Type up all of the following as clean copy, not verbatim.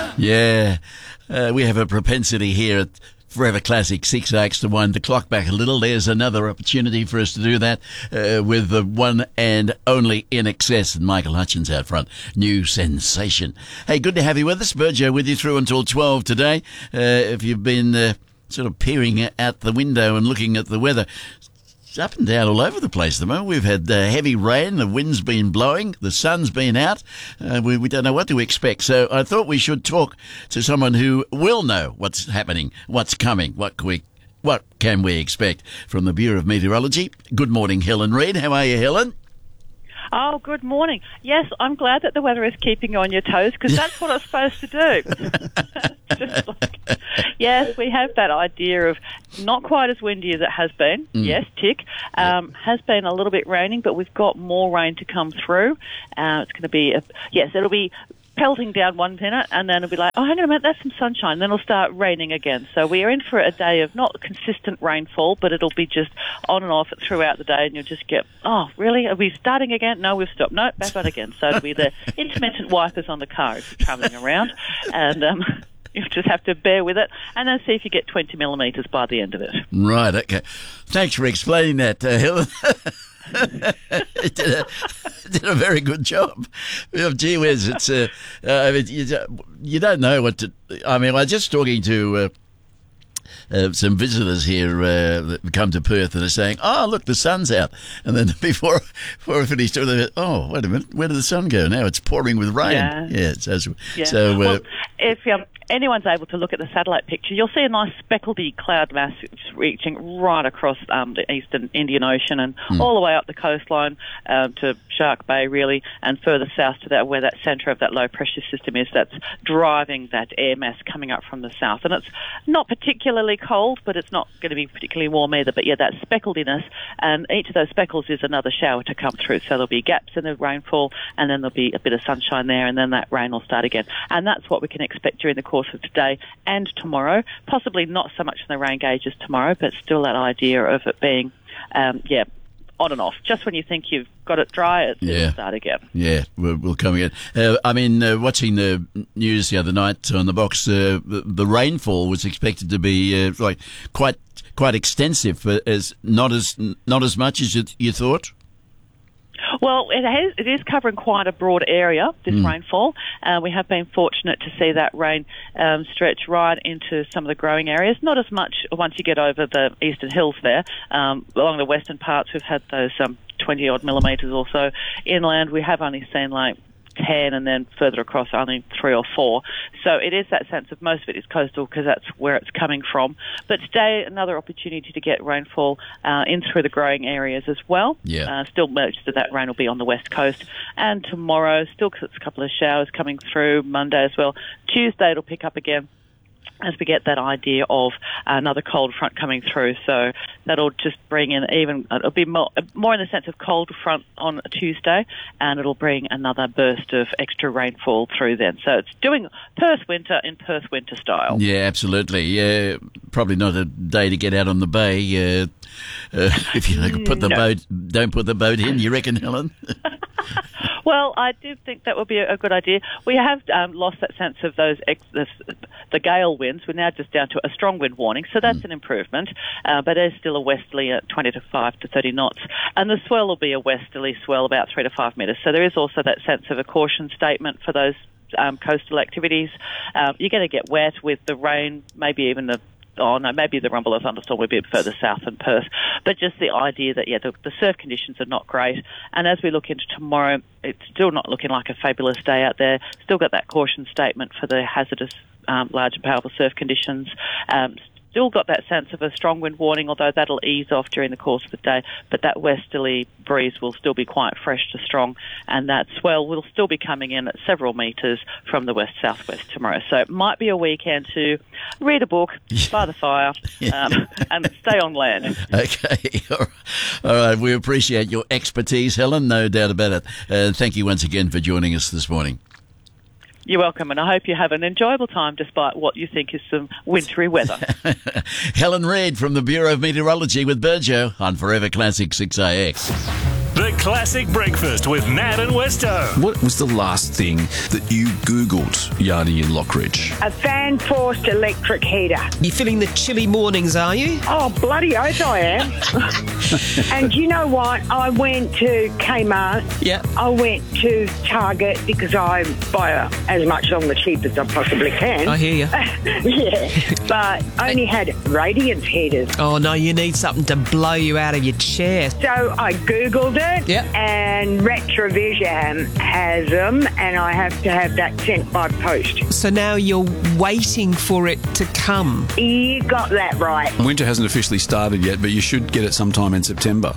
Yeah, we have a propensity here at Forever Classic 6X to wind the clock back a little. There's another opportunity for us to do that with the one and only In Excess and Michael Hutchins out front. New sensation. Hey, good to have you with us. Burjo with you through until 12 today. If you've been sort of peering out the window and looking at the weather, it's up and down all over the place at the moment. We've had heavy rain, the wind's been blowing, the sun's been out. We don't know what to expect. So I thought we should talk to someone who will know what's happening, what's coming, what can we expect from the Bureau of Meteorology. Good morning, Helen Reid. How are you, Helen? Oh, good morning. Yes, I'm glad that the weather is keeping you on your toes, because that's what it's supposed to do. Yes, we have that idea of not quite as windy as it has been. Yes, tick. Has been a little bit raining, but we've got more rain to come through. It's going to be, it'll be pelting down 1 minute, and then it'll be like, oh, hang on a minute, that's some sunshine. Then it'll start raining again. So we are in for a day of not consistent rainfall, but it'll be just on and off throughout the day, and you'll just get, oh, really? Are we starting again? No, we've stopped. No, back on again. So it'll be the intermittent wipers on the car if you're travelling around, and you just have to bear with it, and then see if you get 20 millimetres by the end of it. Right, okay. Thanks for explaining that, Helen. did a very good job. Gee whiz, it's you don't know what to. I mean, I was just talking to some visitors here that come to Perth and are saying, "Oh, look, the sun's out," and then before I finished, they went, "Oh, wait a minute, where did the sun go? Now it's pouring with rain." Yeah. So well, if anyone's able to look at the satellite picture, you'll see a nice speckledy cloud mass reaching right across the eastern Indian Ocean and all the way up the coastline to Shark Bay, really, and further south to that, where that centre of that low pressure system is, that's driving that air mass coming up from the south. And it's not particularly cold, but it's not going to be particularly warm either. But yeah, that specklediness, and each of those speckles is another shower to come through. So there'll be gaps in the rainfall, and then there'll be a bit of sunshine there, and then that rain will start again. And that's what we can expect during the course of today and tomorrow. Possibly not so much in the rain gauges tomorrow, but still that idea of it being, on and off. Just when you think you've got it dry, it'll start again. Yeah, we'll come again. Watching the news the other night on the box, the rainfall was expected to be quite extensive, as not as much as you thought. Well, it is covering quite a broad area, this rainfall. We have been fortunate to see that rain stretch right into some of the growing areas. Not as much once you get over the eastern hills there. Along the western parts, we've had those 20-odd millimetres or so. Inland, we have only seen 10, and then further across only 3 or 4. So it is that sense of most of it is coastal, because that's where it's coming from. But today, another opportunity to get rainfall in through the growing areas as well. Yeah. Still most of that rain will be on the west coast. And tomorrow, still a couple of showers coming through. Monday as well. Tuesday, it'll pick up again as we get that idea of another cold front coming through. So that'll just bring in it'll be more in the sense of cold front on Tuesday, and it'll bring another burst of extra rainfall through then. So it's doing Perth winter in Perth winter style. Yeah, absolutely. Yeah, probably not a day to get out on the bay if you don't put the boat in, you reckon, Helen? Well, I do think that would be a good idea. We have lost that sense of the gale winds. We're now just down to a strong wind warning, so that's an improvement. But there's still a westerly at 25 to 30 knots. And the swell will be a westerly swell about 3 to 5 metres. So there is also that sense of a caution statement for those coastal activities. You're going to get wet with the rain, maybe even maybe the rumble of thunderstorm will be a bit further south than Perth. But just the idea that, the surf conditions are not great. And as we look into tomorrow, it's still not looking like a fabulous day out there. Still got that caution statement for the hazardous large and powerful surf conditions. Still got that sense of a strong wind warning, although that'll ease off during the course of the day. But that westerly breeze will still be quite fresh to strong, and that swell will still be coming in at several metres from the west-southwest tomorrow. So it might be a weekend to read a book by the fire and stay on land. Okay. All right. We appreciate your expertise, Helen, no doubt about it. Thank you once again for joining us this morning. You're welcome, and I hope you have an enjoyable time despite what you think is some wintry weather. Helen Reid from the Bureau of Meteorology with Burjo on Forever Classic 6AX. The Classic Breakfast with Nat and Westo. What was the last thing that you Googled, Yardy in Lockridge? A fan-forced electric heater. You're feeling the chilly mornings, are you? Oh, bloody oath I am. And you know what? I went to Kmart. Yeah. I went to Target because I buy as much on the cheap as I possibly can. I hear you. Yeah, but I only had radiance heaters. Oh, no, you need something to blow you out of your chair. So I Googled it, Yep. and Retrovision has them, and I have to have that sent by post. So now you're waiting for it to come. You got that right. Winter hasn't officially started yet, but you should get it sometime in September.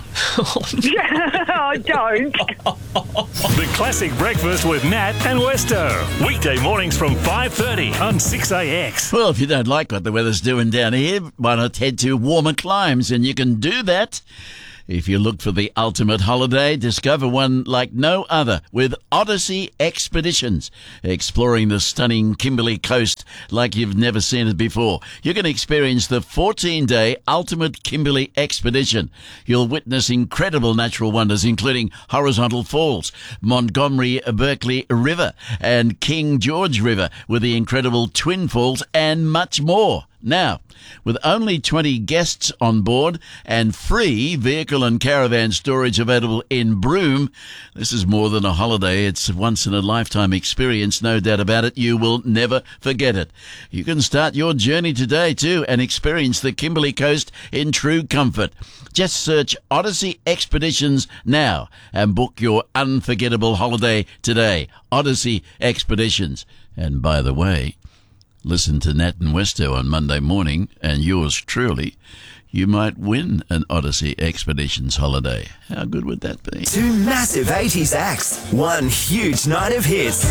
I don't. The Classic Breakfast with Nat and Westo. Weekday mornings from 5:30 on 6AX. Well, if you don't like what the weather's doing down here, why not head to warmer climes? And you can do that if you look for the ultimate holiday. Discover one like no other with Odyssey Expeditions, exploring the stunning Kimberley coast like you've never seen it before. You can experience the 14-day ultimate Kimberley expedition. You'll witness incredible natural wonders, including Horizontal Falls, Montgomery Berkeley River, and King George River with the incredible Twin Falls, and much more. Now, with only 20 guests on board and free vehicle and caravan storage available in Broome, this is more than a holiday. It's a once-in-a-lifetime experience, no doubt about it. You will never forget it. You can start your journey today, too, and experience the Kimberley coast in true comfort. Just search Odyssey Expeditions now and book your unforgettable holiday today. Odyssey Expeditions. And by the way, listen to Nat and Westo on Monday morning, and yours truly, you might win an Odyssey Expeditions holiday. How good would that be? Two massive 80s acts, one huge night of hits.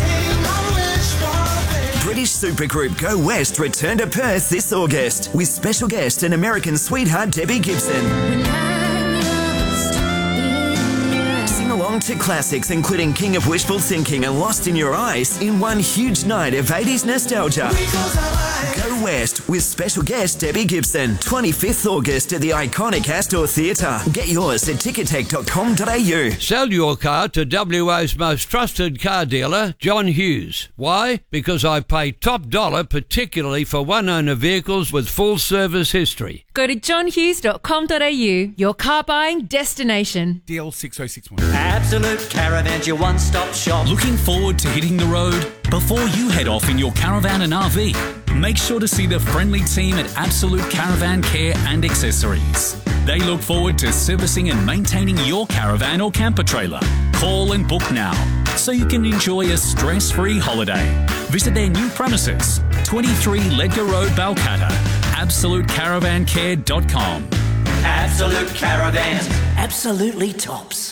British supergroup Go West return to Perth this August with special guest and American sweetheart Debbie Gibson. Sing along to classics including King of Wishful Thinking and Lost in Your Eyes in one huge night of 80s nostalgia. Go West with special guest Debbie Gibson, 25th August at the iconic Astor Theatre. Get yours at ticketek.com.au. Sell your car to WA's most trusted car dealer, John Hughes. Why? Because I pay top dollar, particularly for one-owner vehicles with full service history. Go to johnhughes.com.au, your car buying destination. DL 6061. Absolute Caravans, your one-stop shop. Looking forward to hitting the road? Before you head off in your caravan and RV, make sure to see the friendly team at Absolute Caravan Care and Accessories. They look forward to servicing and maintaining your caravan or camper trailer. Call and book now so you can enjoy a stress-free holiday. Visit their new premises, 23 Ledger Road, Balcatta. AbsoluteCaravanCare.com. Absolute Caravans, absolutely tops.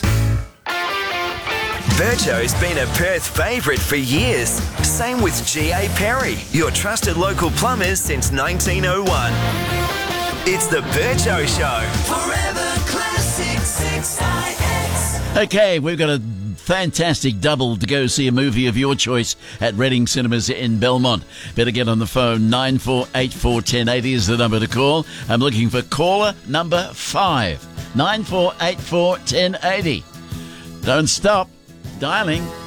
Vircho's been a Perth favourite for years. Same with G.A. Perry, your trusted local plumbers since 1901. It's the Vircho Show. Forever Classic 6IX. Okay, we've got a fantastic double to go see a movie of your choice at Reading Cinemas in Belmont. Better get on the phone. 94841080 is the number to call. I'm looking for caller number 5. 94841080. Don't stop dialing.